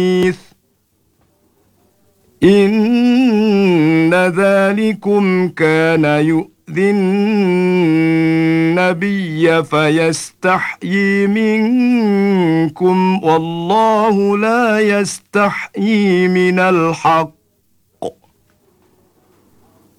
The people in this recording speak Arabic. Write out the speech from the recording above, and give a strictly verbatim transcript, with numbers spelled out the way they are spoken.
إن ذلكم كان يؤذي النبي فيستحيي منكم والله لا يستحيي من الحق